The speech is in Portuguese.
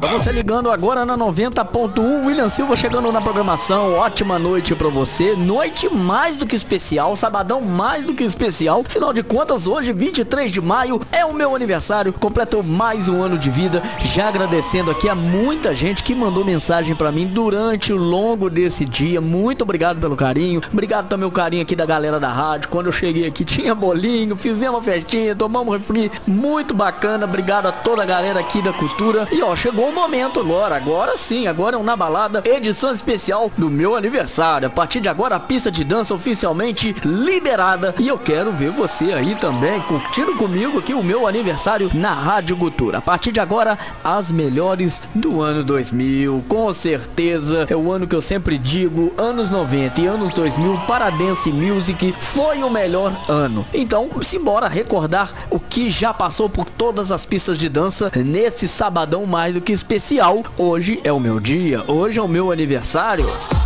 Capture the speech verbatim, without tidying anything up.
você ligando agora na noventa ponto um, William Silva chegando na programação. Ótima noite pra você, noite mais do que especial, sabadão mais do que especial. Afinal de contas, hoje, vinte e três de maio, é o meu aniversário, completou mais um ano de vida. Já agradecendo aqui a muita gente que mandou mensagem pra mim durante o longo desse dia. Muito obrigado pelo carinho, obrigado também o carinho aqui da galera da rádio. Quando eu cheguei aqui tinha bolinho, fizemos uma festinha, tomamos refri, muito bacana. Obrigado a toda a galera aqui da cultura. E ó, chegou o momento agora, agora sim, agora é um Na Balada, edição especial do meu aniversário. A partir de agora a pista de dança oficialmente liberada e eu quero ver você aí também curtindo comigo aqui o meu aniversário na Rádio Cultura. A partir de agora, as melhores do ano dois mil, com certeza é o ano que eu sempre digo, anos noventa e anos dois mil para a Dance Music foi o melhor ano. Então, simbora recordar o que já passou por todas as pistas de dança nesse sabadão mais do que especial. Hoje é o meu dia, hoje é o meu aniversário.